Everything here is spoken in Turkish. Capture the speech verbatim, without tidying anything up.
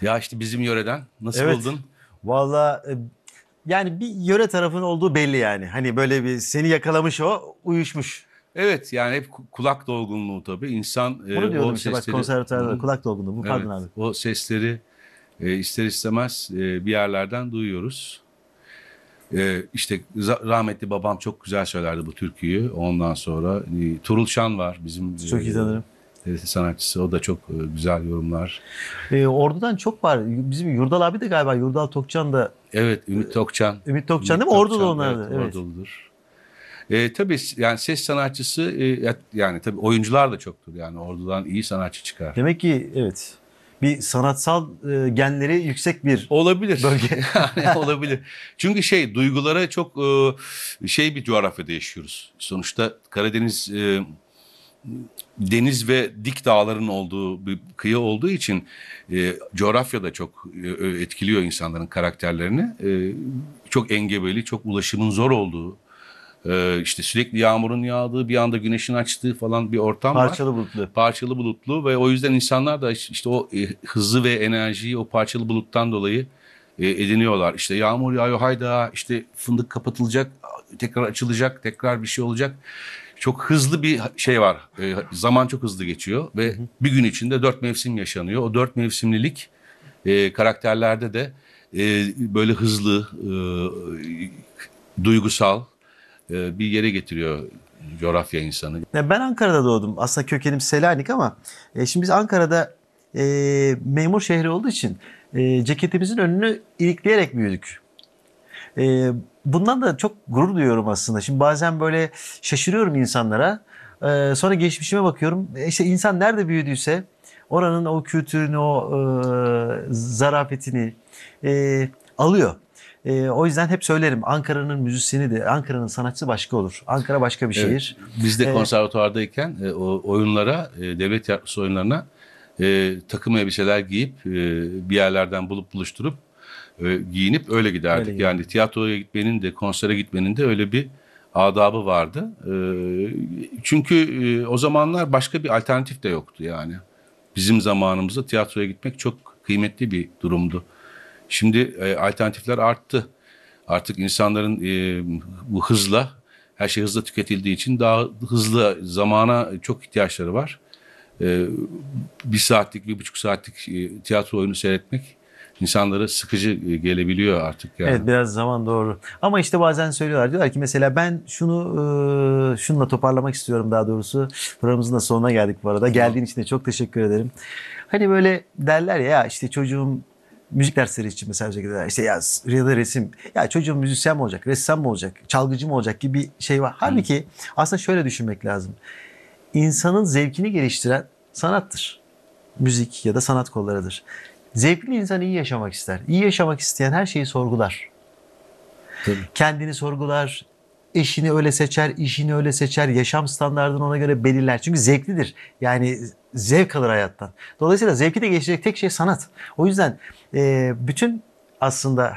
Ya işte bizim yöreden nasıl Evet. buldun? Valla e, yani bir yöre tarafın olduğu belli yani. Hani böyle bir seni yakalamış, o uyuşmuş. Evet, yani hep ku- kulak dolgunluğu tabii. İnsan e, Onu o diyordum işte, bak, sesleri, hı konservatuarda hı, kulak dolgunluğu. Bu, evet, pardon abi. o sesleri e, ister istemez e, bir yerlerden duyuyoruz. E, işte za- rahmetli babam çok güzel söylerdi bu türküyü. Ondan sonra e, Turul Şan var bizim Çok iyi tanırım. e, e, sanatçısı. O da çok e, güzel yorumlar. E, Ordu'dan çok var. Bizim Yurdal abi de galiba, Yurdal Tokcan da, Evet, Ümit Tokçan. Ümit Tokcan değil Ümit mi? Ordu'da Tokçan, onlar evet, da. Evet. Orduludur. E, tabii yani ses sanatçısı e, ya- yani tabii oyuncular da çoktur. Yani ordudan iyi sanatçı çıkar. Demek ki evet. Bir sanatsal e, genleri yüksek bir Olabilir. bölge. Yani olabilir. Çünkü şey duygulara çok e, şey bir coğrafyada yaşıyoruz. Sonuçta Karadeniz e, deniz ve dik dağların olduğu bir kıyı olduğu için e, coğrafya da çok e, etkiliyor insanların karakterlerini. E, çok engebeli, çok ulaşımın zor olduğu, e, işte sürekli yağmurun yağdığı, bir anda güneşin açtığı falan bir ortam var. Parçalı bulutlu. Parçalı bulutlu ve o yüzden insanlar da işte o e, hızı ve enerjiyi o parçalı buluttan dolayı e, ediniyorlar. İşte yağmur yağıyor, hayda, işte fındık kapatılacak, tekrar açılacak, tekrar bir şey olacak. Çok hızlı bir şey var. E, zaman çok hızlı geçiyor ve bir gün içinde dört mevsim yaşanıyor. O dört mevsimlilik e, karakterlerde de e, böyle hızlı, e, duygusal e, bir yere getiriyor coğrafya insanı. Ya ben Ankara'da doğdum. Aslında kökenim Selanik ama e, şimdi biz Ankara'da e, memur şehri olduğu için e, ceketimizin önünü ilikleyerek büyüdük. E, Bundan da çok gurur duyuyorum aslında. Şimdi bazen böyle şaşırıyorum insanlara. E, sonra geçmişime bakıyorum. E, işte insan nerede büyüdüyse oranın o kültürünü, o e, zarafetini e, alıyor. E, o yüzden hep söylerim, Ankara'nın müzisyeni de, Ankara'nın sanatçısı başka olur. Ankara başka bir Evet, şehir. biz de E, konservatuvardayken e, o oyunlara, e, devlet tiyatrosu oyunlarına e, takım elbiseler giyip e, bir yerlerden bulup buluşturup e, giyinip öyle Öyle giderdik. gidiyor. Yani tiyatroya gitmenin de konsere gitmenin de öyle bir adabı vardı. E, çünkü e, o zamanlar başka bir alternatif de yoktu yani. Bizim zamanımızda tiyatroya gitmek çok kıymetli bir durumdu. Şimdi e, alternatifler arttı. Artık insanların e, bu hızla, her şey hızla tüketildiği için daha hızlı zamana çok ihtiyaçları var. E, bir saatlik, bir buçuk saatlik e, tiyatro oyunu seyretmek insanlara sıkıcı e, gelebiliyor artık yani. Evet, biraz zaman doğru. Ama işte bazen söylüyorlar. Diyorlar ki mesela ben şunu e, şununla toparlamak istiyorum daha doğrusu. Programımızın da sonuna geldik bu arada. Tamam. Geldiğin için de çok teşekkür ederim. Hani böyle derler ya, ya işte çocuğum müzik dersleri için mesela özellikle derler. İşte ya, ya da resim. Ya çocuğum müzisyen mi olacak, ressam mı olacak, çalgıcı mı olacak gibi bir şey var. Hı. Halbuki aslında şöyle düşünmek lazım. İnsanın zevkini geliştiren sanattır. Müzik ya da sanat kollarıdır. Zevkli insan iyi yaşamak ister. İyi yaşamak isteyen her şeyi sorgular. Tabii. Kendini sorgular, eşini öyle seçer, işini öyle seçer, yaşam standartını ona göre belirler. Çünkü zevklidir. Yani zevk alır hayattan. Dolayısıyla zevki de geçirecek tek şey sanat. O yüzden e, bütün aslında